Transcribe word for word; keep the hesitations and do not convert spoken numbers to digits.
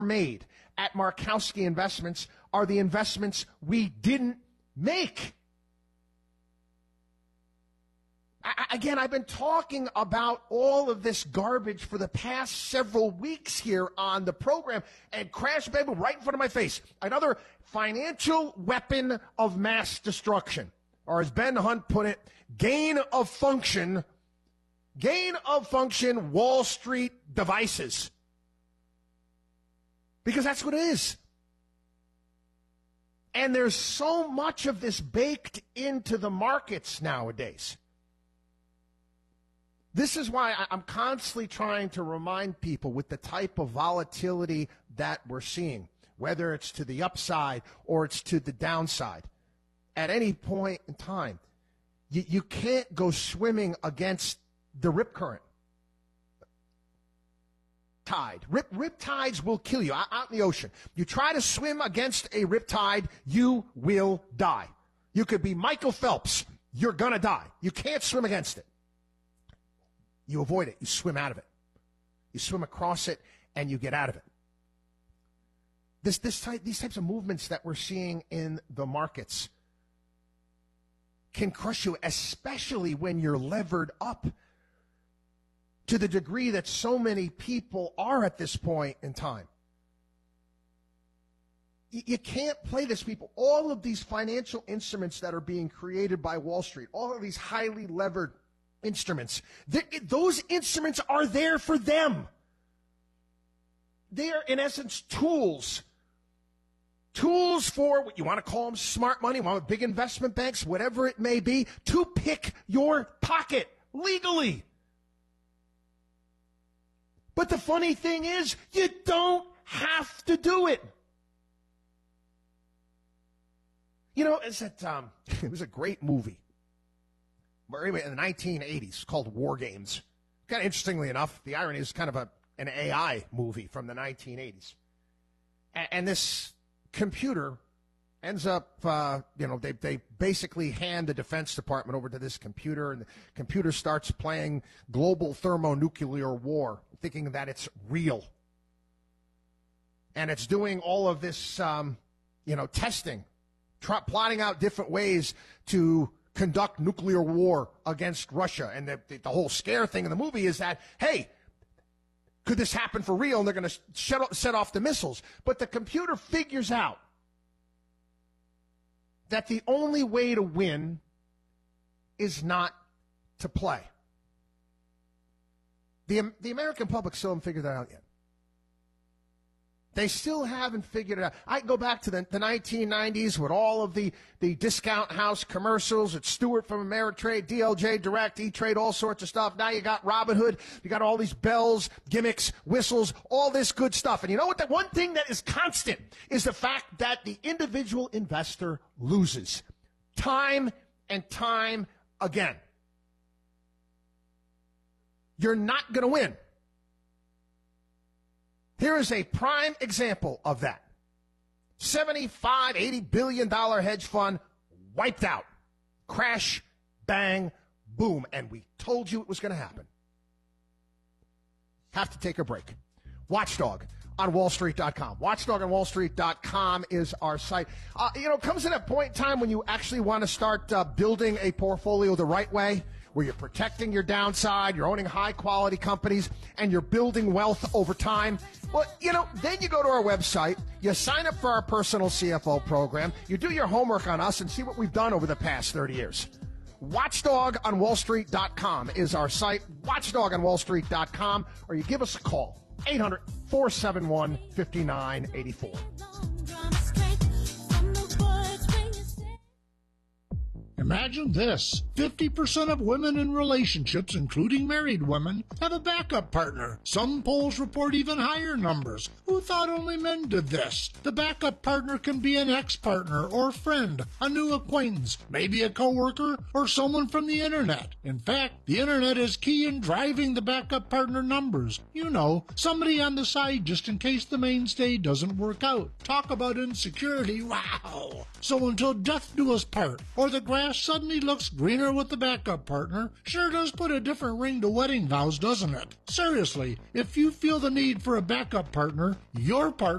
made at Markowski Investments are the investments we didn't make. I, again, I've been talking about all of this garbage for the past several weeks here on the program, and crash baby right in front of my face. Another financial weapon of mass destruction, or as Ben Hunt put it, gain of function, gain of function Wall Street devices. Because that's what it is. And there's so much of this baked into the markets nowadays. This is why I'm constantly trying to remind people with the type of volatility that we're seeing, whether it's to the upside or it's to the downside, at any point in time, you, you can't go swimming against the rip current. Tide. Rip, rip tides will kill you out, out in the ocean. You try to swim against a rip tide, you will die. You could be Michael Phelps. You're gonna die. You can't swim against it. You avoid it. You swim out of it. You swim across it, and you get out of it. This, this type, these types of movements that we're seeing in the markets can crush you, especially when you're levered up to the degree that so many people are at this point in time. You can't play this, people. All of these financial instruments that are being created by Wall Street, all of these highly levered instruments, those instruments are there for them. They are, in essence, tools. Tools for what you want to call them, smart money, one of big investment banks, whatever it may be, to pick your pocket legally. But the funny thing is, you don't have to do it. You know, it's that, um, it was a great movie. In the nineteen eighties, called War Games. Kind of interestingly enough, the irony is kind of a an A I movie from the nineteen eighties. And, and this computer ends up, uh, you know, they they basically hand the Defense Department over to this computer, and the computer starts playing global thermonuclear war, thinking that it's real. And it's doing all of this, um, you know, testing, tr- plotting out different ways to conduct nuclear war against Russia. And the, the, the whole scare thing in the movie is that, hey, could this happen for real? And they're going to shut, set off the missiles. But the computer figures out that the only way to win is not to play. The, the American public still haven't figured that out yet. They still haven't figured it out. I go back to the, the nineteen nineties with all of the, the discount house commercials. It's Stewart from Ameritrade, D L J Direct, E-Trade, all sorts of stuff. Now you got Robinhood. You got all these bells, gimmicks, whistles, all this good stuff. And you know what? The one thing that is constant is the fact that the individual investor loses time and time again. You're not going to win. Here is a prime example of that. seventy-five, eighty billion dollars hedge fund wiped out. Crash, bang, boom. And we told you it was going to happen. Have to take a break. Watchdog on wall street dot com. Watchdog on wall street dot com is our site. Uh, you know, it comes at a point in time when you actually want to start uh, building a portfolio the right way, where you're protecting your downside, you're owning high-quality companies, and you're building wealth over time. Well, you know, then you go to our website, you sign up for our personal C F O program, you do your homework on us and see what we've done over the past thirty years. Watchdog on wall street dot com is our site, watchdog on wall street dot com, or you give us a call, eight hundred, four seven one, five nine eight four. Imagine this. fifty percent of women in relationships, including married women, have a backup partner. Some polls report even higher numbers. Who thought only men did this? The backup partner can be an ex-partner or friend, a new acquaintance, maybe a coworker, or someone from the internet. In fact, the internet is key in driving the backup partner numbers. You know, somebody on the side just in case the mainstay doesn't work out. Talk about insecurity, wow! So until death do us part, or the grass suddenly looks greener with the backup partner, sure does put a different ring to wedding vows, doesn't it? Seriously, if you feel the need for a backup partner, your partner